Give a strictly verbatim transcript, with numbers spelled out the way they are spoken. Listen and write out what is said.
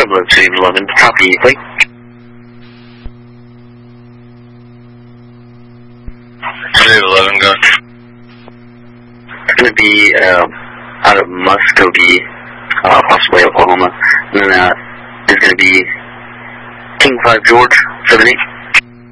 Scrambler to eleven, copy, Blake. Dave eleven, go. It's going to be uh, out of Muskogee, uh, possibly Oklahoma. And then uh, there's going to be King five George, seven eight.